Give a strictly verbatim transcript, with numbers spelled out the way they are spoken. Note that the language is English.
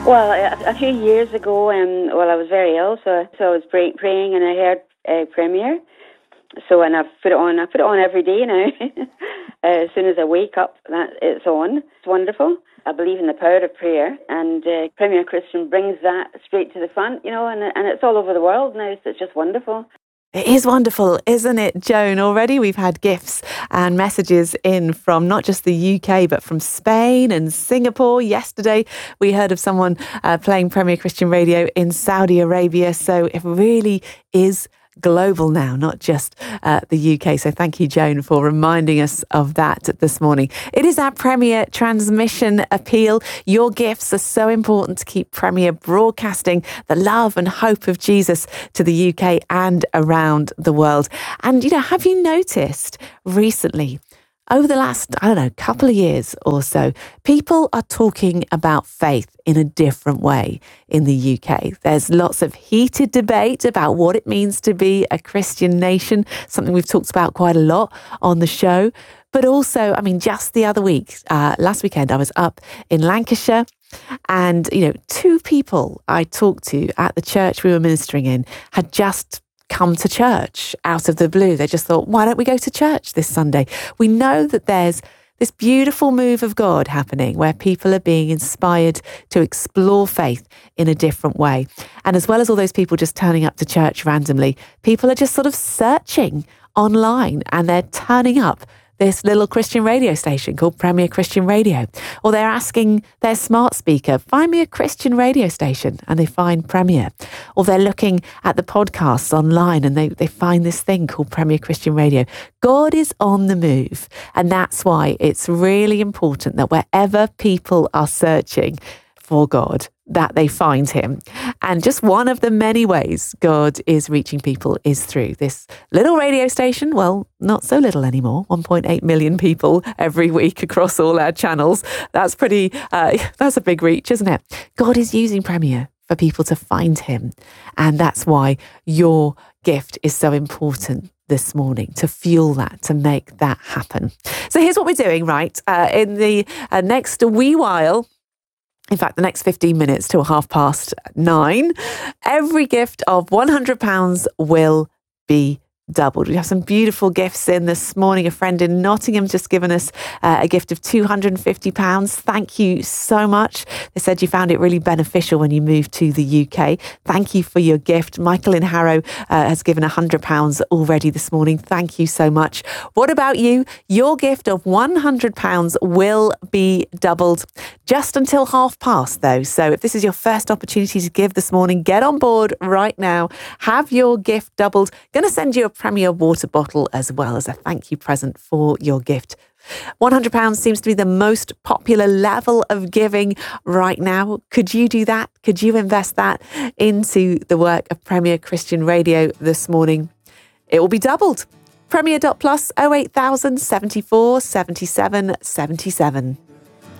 Well, a, a few years ago, um, well, I was very ill, so, so I was pray, praying and I heard uh, Premier. So, and I've put it on, I put it on every day now. uh, as soon as I wake up, that it's on. It's wonderful. I believe in the power of prayer, and uh, Premier Christian brings that straight to the front, you know, and, and it's all over the world now, so it's just wonderful. It is wonderful, isn't it, Joan? Already we've had gifts and messages in from not just the U K, but from Spain and Singapore. Yesterday, we heard of someone uh, playing Premier Christian Radio in Saudi Arabia. So it really is global now, not just uh, the U K. So thank you, Joan, for reminding us of that this morning. It is our Premier Transmission Appeal. Your gifts are so important to keep Premier broadcasting the love and hope of Jesus to the U K and around the world. And, you know, have you noticed recently, over the last, I don't know, couple of years or so, people are talking about faith in a different way in the U K. There's lots of heated debate about what it means to be a Christian nation, something we've talked about quite a lot on the show. But also, I mean, just the other week, uh, last weekend, I was up in Lancashire, and, you know, two people I talked to at the church we were ministering in had just come to church out of the blue. They just thought, why don't we go to church this Sunday? We know that there's this beautiful move of God happening where people are being inspired to explore faith in a different way. And as well as all those people just turning up to church randomly, people are just sort of searching online and they're turning up this little Christian radio station called Premier Christian Radio. Or they're asking their smart speaker, find me a Christian radio station, and they find Premier. Or they're looking at the podcasts online and they, they find this thing called Premier Christian Radio. God is on the move. And that's why it's really important that wherever people are searching for God, that they find him. And just one of the many ways God is reaching people is through this little radio station. Well, not so little anymore. one point eight million people every week across all our channels. That's pretty, uh, that's a big reach, isn't it? God is using Premier for people to find him. And that's why your gift is so important this morning, to fuel that, to make that happen. So here's what we're doing, right? Uh, in the uh, next wee while, in fact, the next fifteen minutes till half past nine, every gift of one hundred pounds will be doubled. We have some beautiful gifts in this morning. A friend in Nottingham just given us uh, a gift of two hundred fifty pounds. Thank you so much. They said you found it really beneficial when you moved to the U K. Thank you for your gift. Michael in Harrow uh, has given one hundred pounds already this morning. Thank you so much. What about you? Your gift of one hundred pounds will be doubled just until half past, though. So if this is your first opportunity to give this morning, get on board right now. Have your gift doubled. Going to send you a Premier water bottle as well as a thank you present for your gift. one hundred pounds seems to be the most popular level of giving right now. Could you do that? Could you invest that into the work of Premier Christian Radio this morning? It will be doubled. Premier dot plus oh eight thousand seventy-four seventy-seven seventy-seven.